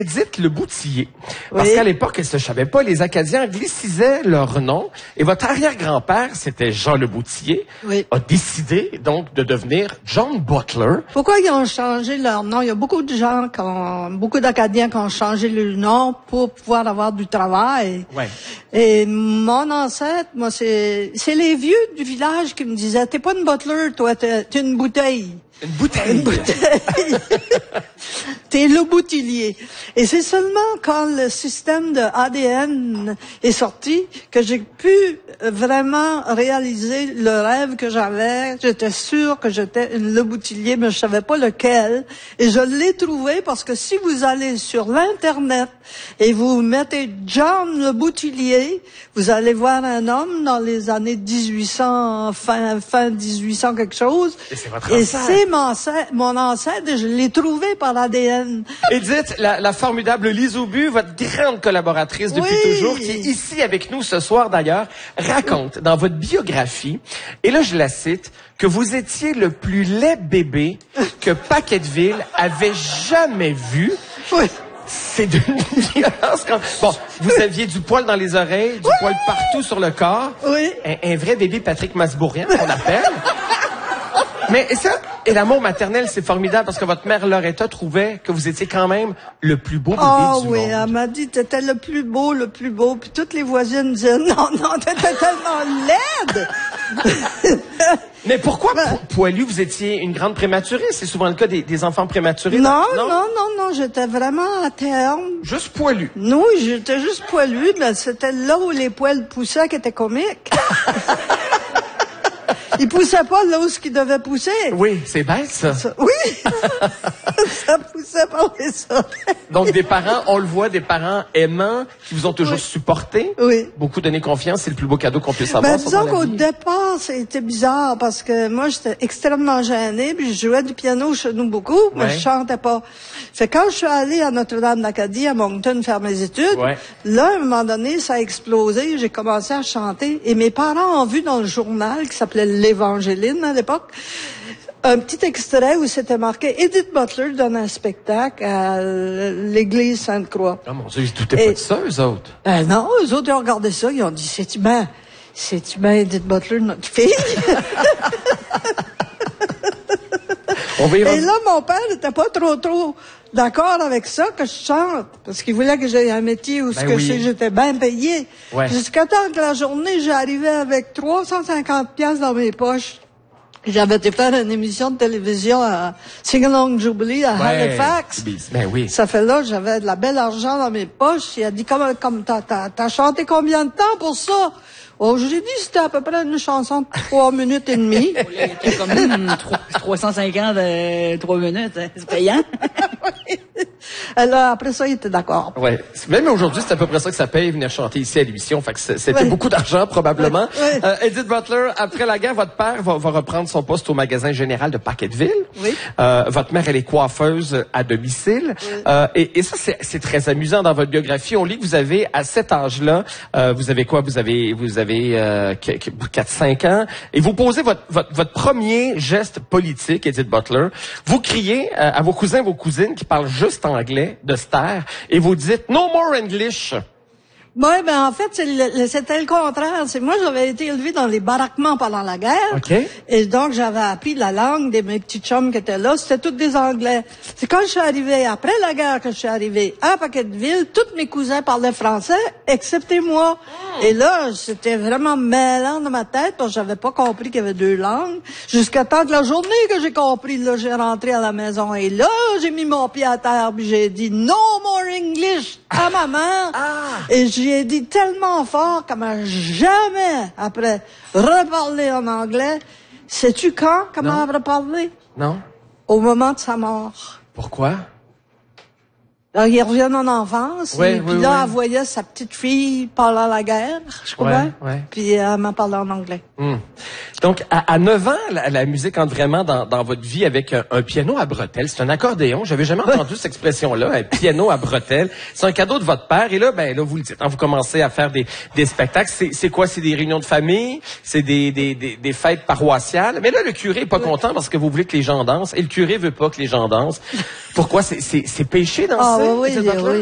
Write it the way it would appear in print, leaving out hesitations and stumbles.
Dites le Boutillier. Parce qu'à l'époque, elle ne se savait pas, les Acadiens anglicisaient leur nom. Et votre arrière-grand-père, c'était Jean Le Boutillier, a décidé donc de devenir John Butler. Pourquoi ils ont changé leur nom? Il y a beaucoup de gens, beaucoup d'Acadiens qui ont changé le nom pour pouvoir avoir du travail. Ouais. Et mon ancêtre, moi, c'est les vieux du village qui me disaient, t'es pas une Butler, toi, t'es une bouteille. Une bouteille. Une bouteille. T'es le boutillier. Et c'est seulement quand le système de ADN est sorti que j'ai pu vraiment réaliser le rêve que j'avais. J'étais sûre que j'étais le boutillier, mais je savais pas lequel. Et je l'ai trouvé parce que si vous allez sur l'Internet et vous mettez John le Boutillier, vous allez voir un homme dans les années 1800, fin 1800 quelque chose. Et c'est votre et ancêtre. c'est mon ancêtre et je l'ai trouvé par ADN. Edith, la formidable Lise Aubu, votre grande collaboratrice depuis toujours, qui est ici avec nous ce soir d'ailleurs, raconte dans votre biographie, et là je la cite, que vous étiez le plus laid bébé que Paquetteville avait jamais vu. Oui. C'est d'une violence. Bon, vous aviez du poil dans les oreilles, du poil partout sur le corps. Oui. Un vrai bébé Patrick Masbourian, qu'on appelle. Mais ça, et l'amour maternel, c'est formidable parce que votre mère Loretta trouvait que vous étiez quand même le plus beau bébé du monde. Elle m'a dit t'étais le plus beau. Puis toutes les voisines disaient non, t'étais tellement laide. Mais pourquoi poilu? Vous étiez une grande prématurée. C'est souvent le cas des enfants prématurés. Non, j'étais vraiment à terme. Juste poilu. Non, j'étais juste poilu, mais c'était là où les poils poussaient qui était comique. Il poussait pas là où ce qu'il devait pousser. Oui, c'est bête, ça. Oui! Ça poussait pas ça. Donc, des parents, on le voit, des parents aimants, qui vous ont toujours supporté. Oui. Beaucoup donné confiance, c'est le plus beau cadeau qu'on puisse avoir. Disons qu'au départ, c'était bizarre, parce que moi, j'étais extrêmement gênée, puis je jouais du piano chez nous beaucoup, mais je chantais pas. C'est quand je suis allée à Notre-Dame-d'Acadie, à Moncton, faire mes études, là, à un moment donné, ça a explosé, j'ai commencé à chanter, et mes parents ont vu dans le journal, qui s'appelait l'Évangéline à l'époque, un petit extrait où c'était marqué Edith Butler donne un spectacle à l'église Sainte-Croix. Oh mon Dieu, ils se doutaient pas de ça, eux autres. Non, eux autres, ils ont regardé ça, ils ont dit, c'est-tu bien Edith Butler, notre fille? Et là, mon père n'était pas trop d'accord avec ça, que je chante, parce qu'il voulait que j'aie un métier où j'étais bien payée. Ouais. Jusqu'à temps que la journée, j'arrivais avec 350 pièces dans mes poches. J'avais été faire une émission de télévision à Sing-Along Jubilee à Halifax. Ben oui. Ça fait là, j'avais de la belle argent dans mes poches. Il a dit, comme t'as chanté combien de temps pour ça? Oh, je lui ai dit, c'était à peu près une chanson de 3 minutes et demie. C'est comme 350 3 minutes, hein. C'est payant. Alors, après ça, il était d'accord. Ouais. Même aujourd'hui, c'est à peu près ça que ça paye venir chanter ici à l'émission. Fait que c'était beaucoup d'argent, probablement. Edith Butler, après la guerre, votre père va reprendre son poste au magasin général de Paquetteville. Oui. Votre mère, elle est coiffeuse à domicile. Oui. Et ça, c'est très amusant dans votre biographie. On lit que vous avez, à cet âge-là, vous avez quoi? Vous avez 4-5 ans. Et vous posez votre premier geste politique, Edith Butler. Vous criez à vos cousins, vos cousines qui parlent juste anglais de se taire, et vous dites « No more English ». Oui, ben en fait, c'était le contraire. Moi, j'avais été élevée dans les baraquements pendant la guerre. Okay. Et donc, j'avais appris la langue de mes petits chums qui étaient là. C'était tous des Anglais. C'est quand je suis arrivée, après la guerre, que je suis arrivée à Paquetteville, tous mes cousins parlaient français, excepté moi. Et là, c'était vraiment mêlant dans ma tête, parce que j'avais pas compris qu'il y avait 2 langues. Jusqu'à temps que la journée que j'ai compris, là, j'ai rentré à la maison. Et là, j'ai mis mon pied à terre, puis j'ai dit « No more English » à ma mère. Et j'ai dit tellement fort qu'elle m'a jamais, après, reparlé en anglais. Sais-tu quand qu'elle m'a reparlé? Non. Au moment de sa mort. Pourquoi? Alors, il revient en enfance, et puis là, elle voyait sa petite fille parler à la guerre, je crois. Puis elle m'a parlé en anglais. Donc, à 9 ans, la musique entre vraiment dans votre vie avec un piano à bretelles. C'est un accordéon. J'avais jamais entendu cette expression-là, un piano à bretelles. C'est un cadeau de votre père. Et là, vous le dites, vous commencez à faire des spectacles. C'est quoi? C'est des réunions de famille? C'est des fêtes paroissiales? Mais là, le curé est pas content parce que vous voulez que les gens dansent. Et le curé veut pas que les gens dansent. Pourquoi? C'est péché dans ça? oui, Edith Butler? oui.